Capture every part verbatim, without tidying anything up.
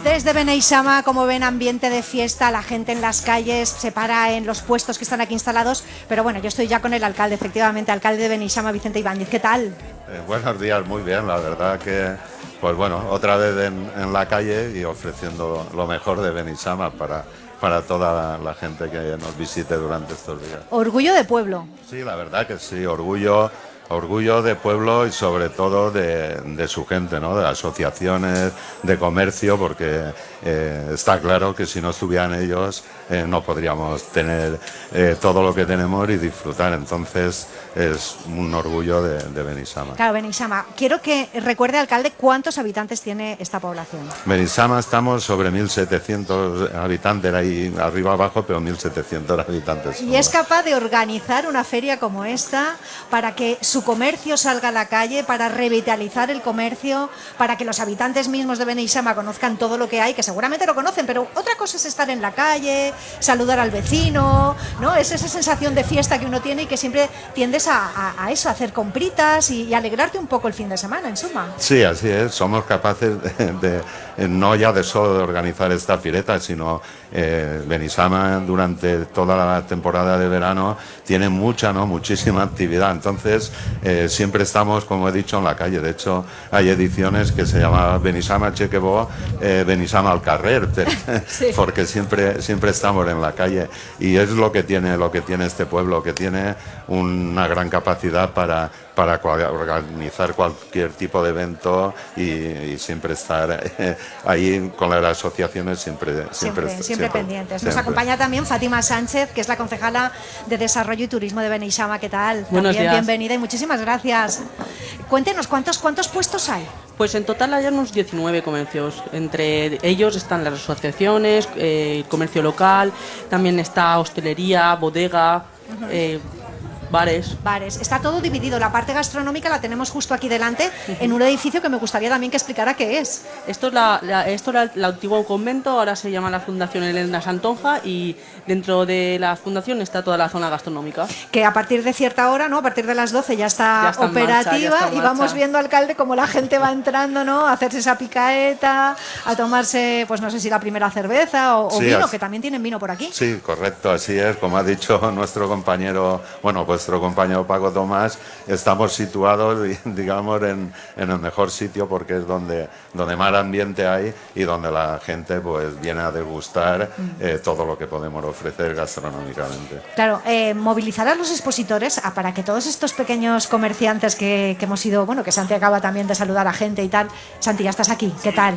Desde Beneixama, como ven, ambiente de fiesta, la gente en las calles se para en los puestos que están aquí instalados, pero bueno, yo estoy ya con el alcalde, efectivamente, alcalde de Beneixama, Vicente Ibáñez. ¿Qué tal? Eh, buenos días, muy bien, la verdad que, pues bueno, otra vez en, en la calle y ofreciendo lo mejor de Beneixama para, para toda la, la gente que nos visite durante estos días. Orgullo de pueblo. Sí, la verdad que sí, orgullo... Orgullo de pueblo y sobre todo de, de su gente, ¿no? De asociaciones, de comercio, porque eh, está claro que si no estuvieran ellos eh, no podríamos tener eh, todo lo que tenemos y disfrutar. Entonces es un orgullo de, de Beneixama. Claro, Beneixama. Quiero que recuerde, alcalde, cuántos habitantes tiene esta población. Beneixama estamos sobre mil setecientos habitantes, ahí arriba abajo, pero mil setecientos habitantes. Y es capaz de organizar una feria como esta para que su comercio salga a la calle, para revitalizar el comercio, para que los habitantes mismos de Beneixama conozcan todo lo que hay, que seguramente lo conocen, pero otra cosa es estar en la calle, saludar al vecino, ¿no? Es esa sensación de fiesta que uno tiene y que siempre tiendes a, a, a eso, a hacer compritas y, y alegrarte un poco el fin de semana, en suma. Sí, así es, somos capaces de, de no ya de solo de organizar esta fireta, sino eh, Beneixama durante toda la temporada de verano tiene mucha, ¿no? Muchísima actividad, entonces eh, siempre estamos, como he dicho, en la calle. De hecho, hay ediciones que se llama Beneixama Chequebó, eh, Beneixama al carrer, sí. Porque siempre, siempre estamos en la calle y es lo que tiene, lo que tiene este pueblo, que tiene una gran capacidad para para organizar cualquier tipo de evento y, y siempre estar eh, ahí con las asociaciones siempre siempre, siempre, siempre, siempre pendientes. Siempre. Nos acompaña también Fátima Sánchez, que es la concejala de Desarrollo y Turismo de Beneixama. ¿Qué tal? Buenos también días. Bienvenida y muchísimas gracias. Cuéntenos, ¿cuántos, cuántos puestos hay? Pues en total hay unos diecinueve comercios. Entre ellos están las asociaciones, eh, el comercio local, también está hostelería, bodega, uh-huh. eh, bares. Bares. Está todo dividido. La parte gastronómica la tenemos justo aquí delante, uh-huh. en un edificio que me gustaría también que explicara qué es. Esto es la, la, esto era el antiguo convento, ahora se llama la Fundación Elena Santonja y dentro de la fundación está toda la zona gastronómica. Que a partir de cierta hora, ¿no? A partir de las doce ya está, ya está operativa marcha, ya está y vamos viendo, alcalde, cómo la gente va entrando, ¿no? A hacerse esa picaeta, a tomarse, pues no sé si la primera cerveza o, o sí, vino, así, que también tienen vino por aquí. Sí, correcto, así es. Como ha dicho nuestro compañero, bueno, vuestro compañero Paco Tomás, estamos situados, digamos, en, en el mejor sitio porque es donde, donde más ambiente hay y donde la gente pues viene a degustar eh, todo lo que podemos ofrecer gastronómicamente. Claro, eh, movilizar a los expositores a, para que todos estos pequeños comerciantes que, que hemos ido, bueno, que Santi acaba también de saludar a gente y tal. Santi, ya estás aquí, ¿qué tal?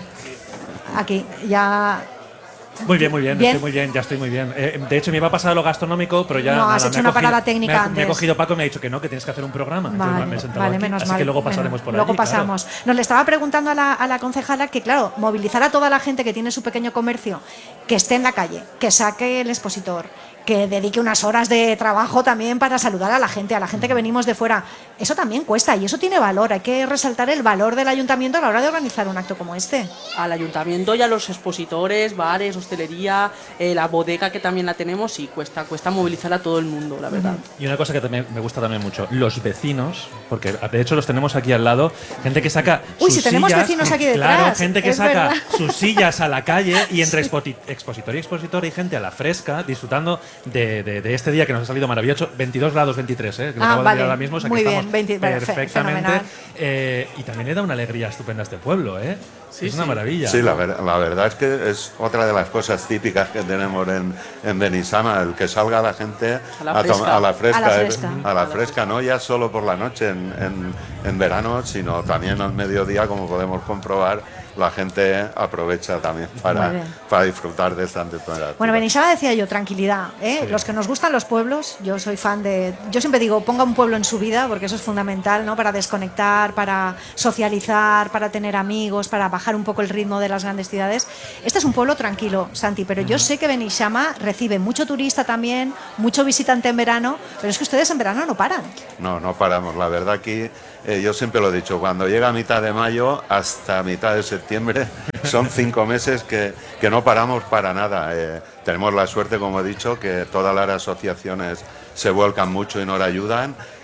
Aquí, ya... Muy bien, muy bien, bien, estoy muy bien, ya estoy muy bien. Eh, de hecho, me iba a pasar lo gastronómico, pero ya... No, nada, has hecho me una cogido, parada técnica me ha, antes. Me ha cogido Paco y me ha dicho que no, que tienes que hacer un programa. Vale, me he sentado vale aquí, menos así mal. que luego pasaremos por Luego allí, pasamos. Claro. Nos le estaba preguntando a la, a la concejala que, claro, movilizar a toda la gente que tiene su pequeño comercio, que esté en la calle, que saque el expositor, que dedique unas horas de trabajo también para saludar a la gente, a la gente que venimos de fuera. Eso también cuesta y eso tiene valor. Hay que resaltar el valor del ayuntamiento a la hora de organizar un acto como este. Al ayuntamiento y a los expositores, bares, hostelería, eh, la bodega que también la tenemos y cuesta, cuesta movilizar a todo el mundo, la verdad. Y una cosa que también me gusta también mucho, los vecinos, porque de hecho los tenemos aquí al lado, gente que saca Uy, sus si tenemos sillas, vecinos aquí detrás. Claro, gente que es saca verdad. sus sillas a la calle y entre expo- expositor y expositor y gente a la fresca disfrutando de, de, de este día que nos ha salido maravilloso, veintidós grados veintitrés, ¿eh? Que ah, lo vale. ahora mismo, o sea Muy que bien, estamos veinte, perfectamente. Eh, y también le da una alegría estupenda a este pueblo, ¿eh? Sí, es una sí. maravilla. Sí, la, ver, la verdad es que es otra de las cosas típicas que tenemos en, en Beneixama, el que salga la gente a la a, fresca, a la fresca, a la fresca, a la fresca, no ya solo por la noche en, en, en verano, sino también al mediodía, como podemos comprobar, la gente aprovecha también para, para disfrutar de esta temperatura. Bueno, Beneixama decía yo, tranquilidad, ¿eh? Sí. Los que nos gustan los pueblos, yo soy fan de... Yo siempre digo, ponga un pueblo en su vida, porque eso es fundamental, ¿no? Para desconectar, para socializar, para tener amigos, para bajar un poco el ritmo de las grandes ciudades. Este es un pueblo tranquilo, Santi, pero yo sé que Beneixama recibe mucho turista también, mucho visitante en verano, pero es que ustedes en verano no paran. No, no paramos. La verdad aquí, eh, yo siempre lo he dicho, cuando llega a mitad de mayo hasta mitad de septiembre, son cinco meses que, que no paramos para nada. Eh, tenemos la suerte, como he dicho, que todas las asociaciones se vuelcan mucho y nos ayudan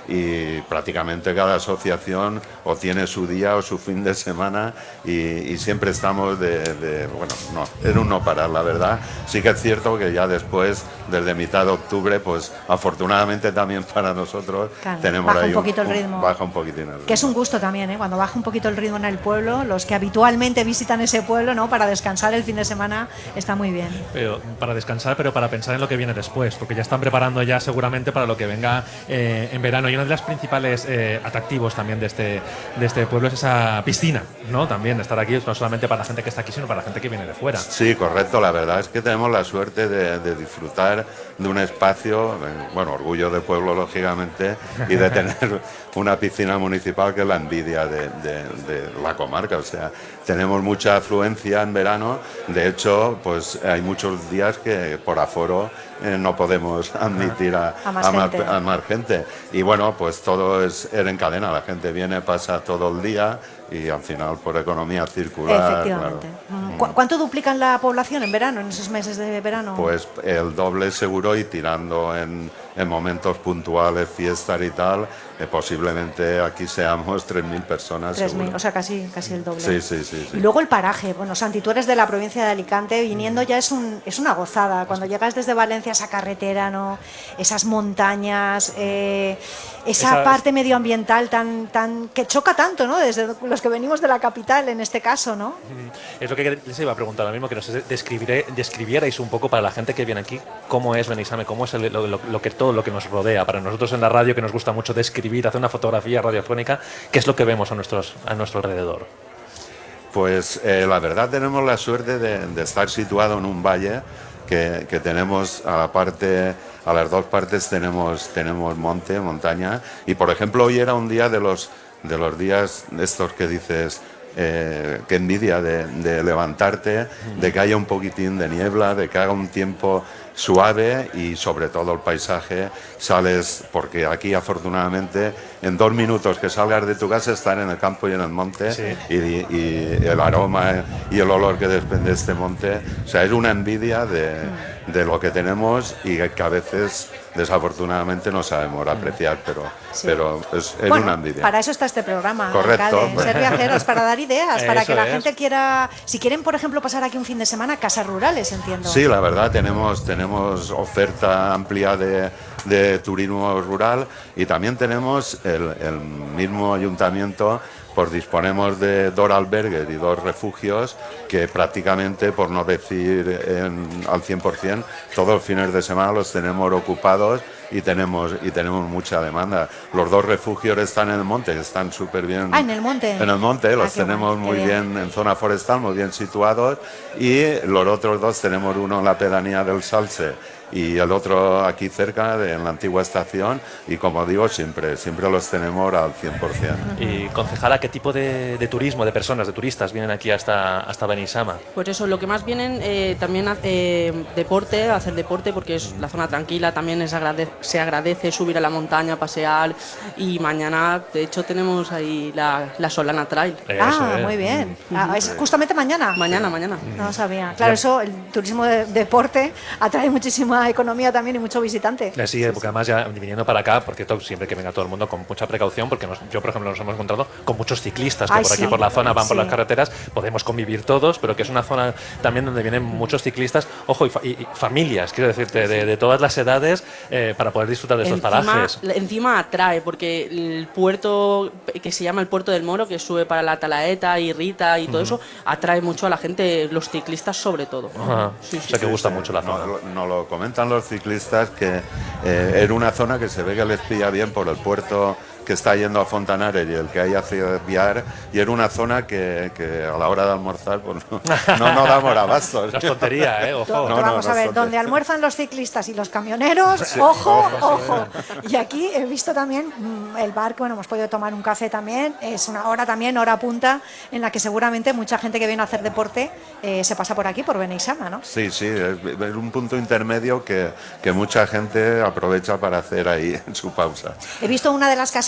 y prácticamente cada asociación o tiene su día o su fin de semana y, y siempre estamos de, de, bueno, no, en un no parar, la verdad. Sí que es cierto que ya después, desde mitad de octubre, pues afortunadamente también para nosotros claro, tenemos baja ahí un poquito un, el ritmo. Un, baja un poquitín el ritmo. Que es un gusto también, ¿eh? Cuando baja un poquito el ritmo en el pueblo, los que habitualmente visitan ese pueblo, ¿no? Para descansar el fin de semana, está muy bien. Pero para descansar, pero para pensar en lo que viene después, porque ya están preparando ya seguramente para lo que venga eh, en verano. Y uno de los principales eh, atractivos también de este, de este pueblo es esa piscina, ¿no? También estar aquí, no solamente para la gente que está aquí, sino para la gente que viene de fuera. Sí, correcto. La verdad es que tenemos la suerte de, de disfrutar de un espacio, bueno, orgullo de pueblo, lógicamente, y de tener una piscina municipal que es la envidia de, de, de la comarca. O sea, tenemos mucha afluencia en verano. De hecho, pues hay muchos días que por aforo eh, no podemos admitir a, a, más a, más, gente. a más gente. Y bueno, pues todo es er en cadena. La gente viene, pasa todo el día y al final por economía circular. Efectivamente. Claro. ¿Cu ¿Cuánto duplican la población en verano, en esos meses de verano? Pues el doble seguro y tirando en, en momentos puntuales, fiestas y tal, eh, posiblemente aquí seamos tres mil personas. tres mil, o sea, casi, casi el doble. Sí, sí, sí, sí. Y luego el paraje. Bueno, Santi, tú eres de la provincia de Alicante, viniendo ya es, un, es una gozada. Cuando llegas desde Valencia, esa carretera, ¿no? Esas montañas, eh, esa, esa parte medioambiental tan, tan que choca tanto, ¿no? Desde los que venimos de la capital, en este caso, ¿no? Es lo que les iba a preguntar ahora mismo, que nos describierais un poco para la gente que viene aquí, cómo es Beneixama, cómo es el, lo, lo, lo que todo lo que nos rodea. Para nosotros en la radio, que nos gusta mucho describir, hacer una fotografía radiofónica, ¿qué es lo que vemos a, nuestros, a nuestro alrededor? Pues eh, la verdad tenemos la suerte de, de estar situado en un valle que, que tenemos a la parte, a las dos partes tenemos, tenemos monte, montaña, y por ejemplo hoy era un día de los, de los días estos que dices, Eh, qué envidia de, de levantarte, de que haya un poquitín de niebla, de que haga un tiempo suave y sobre todo el paisaje. Sales, porque aquí afortunadamente en dos minutos que salgas de tu casa estar en el campo y en el monte, sí. y, y el aroma y el olor que desprende este monte, o sea, es una envidia de, de lo que tenemos y que a veces desafortunadamente no sabemos apreciar, pero, sí. pero es, es bueno, una envidia. Para eso está este programa, correcto, alcalde, ser viajeros, para dar ideas, para que la es. gente quiera, si quieren por ejemplo pasar aquí un fin de semana, casas rurales, entiendo. Sí, la verdad tenemos, tenemos oferta amplia de, de turismo rural y también tenemos el, el mismo ayuntamiento. Pues disponemos de dos albergues y dos refugios que prácticamente, por no decir en, al cien por cien, todos los fines de semana los tenemos ocupados y tenemos y tenemos mucha demanda. Los dos refugios están en el monte, están súper bien. Ah, en el monte. En el monte, los ah, tenemos bueno, muy bien. bien en zona forestal, muy bien situados, y los otros dos tenemos uno en la pedanía del Salse y el otro aquí cerca, de, en la antigua estación, y como digo, siempre siempre los tenemos al cien por cien. Y concejala, ¿qué tipo de, de turismo, de personas, de turistas vienen aquí hasta, hasta Beneixama? Pues eso, lo que más vienen eh, también eh, deporte, hacer deporte, porque es la zona tranquila, también es agrade se agradece subir a la montaña, pasear, y mañana, de hecho, tenemos ahí la, la Solana Trail. Ah, eso, eh. muy bien. Ah, ¿es justamente mañana? Mañana, mañana. No lo sabía. Claro, eso, el turismo de deporte atrae muchísima economía también y mucho visitante. Sí, sí, porque además ya viniendo para acá, porque todo, siempre que venga todo el mundo con mucha precaución, porque nos, yo, por ejemplo, nos hemos encontrado con muchos ciclistas que Ay, por aquí, sí. por la zona, van Sí. por las carreteras, podemos convivir todos, pero que es una zona también donde vienen muchos ciclistas, ojo, y, fa y, y familias, quiero decirte, de, de todas las edades, eh, para poder disfrutar de estos encima, parajes. Encima atrae, porque el puerto, que se llama el Puerto del Moro, que sube para la Talaeta y Rita y todo uh-huh. eso, atrae mucho a la gente, los ciclistas sobre todo. Uh-huh. sí, sí, o sea que sí, gusta sí. mucho la zona. Nos no lo comentan los ciclistas que eh, era una zona que se ve que les pilla bien por el puerto que está yendo a Fontanares y el que hay hacia Biar, y era una zona que, que a la hora de almorzar pues no, no nos damos abasto. No es tontería, ¿eh? Ojo. No, vamos no, a ver, no donde almuerzan los ciclistas y los camioneros, sí, ojo, ojo, ojo. Y aquí he visto también mmm, el bar, que bueno, hemos podido tomar un café también, es una hora también, hora punta, en la que seguramente mucha gente que viene a hacer deporte eh, se pasa por aquí, por Beneixama, ¿no? Sí, sí, es, es un punto intermedio que, que mucha gente aprovecha para hacer ahí su pausa. He visto una de las casetas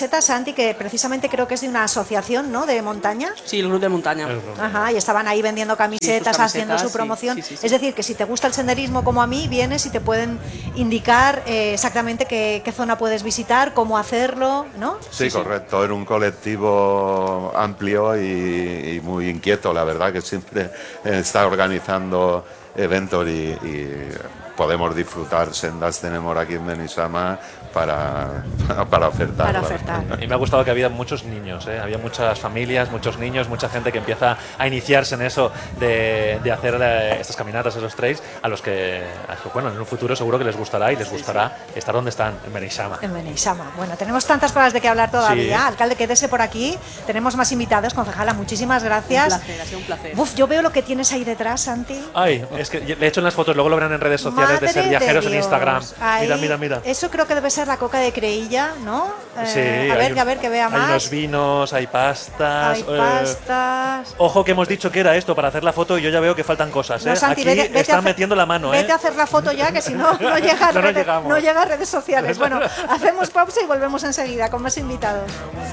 camiseta, Santi, que precisamente creo que es de una asociación, ¿no?, de montaña. Sí, el grupo de montaña. Ajá, y estaban ahí vendiendo camisetas, Sí, sus haciendo su camisetas, promoción. sí, sí, sí, sí. Es decir, que si te gusta el senderismo como a mí, vienes y te pueden indicar eh, exactamente qué, qué zona puedes visitar, cómo hacerlo, ¿no? Sí, correcto. Era un colectivo amplio y, y muy inquieto, la verdad, que siempre está organizando eventos y, y podemos disfrutar sendas tenemos aquí en Benissama para, para ofertar. Para ofertar. Y me ha gustado que había muchos niños, ¿eh? Había muchas familias, muchos niños, mucha gente que empieza a iniciarse en eso de, de hacer eh, estas caminatas, esos trails, a los que, a, bueno, en un futuro seguro que les gustará y les gustará estar donde están, en Benissama. En Benissama. Bueno, tenemos tantas cosas de qué hablar todavía. Sí. Alcalde, quédese por aquí. Tenemos más invitados. Concejala, muchísimas gracias. Un placer, ha sido un placer. Uf, yo veo lo que tienes ahí detrás, Santi. Ay, es que le he hecho en las fotos, luego lo verán en redes sociales Madre de Ser Viajeros de en Instagram. Dios. Ahí, Mira, mira, mira. Eso creo que debe ser la coca de Creïlla, ¿no? Eh, Sí, a ver, hay- a ver, que vea Hay más. unos vinos, hay pastas. Hay eh, pastas. Ojo que hemos dicho que era esto para hacer la foto y yo ya veo que faltan cosas. ¿eh? No, Santi, Aquí vete- vete a están hacer- metiendo la mano. Vete ¿eh? a hacer la foto ya, que si no, no llega, a No nos redes- llegamos. no llega a redes sociales. Bueno, hacemos pausa y volvemos enseguida con más invitados.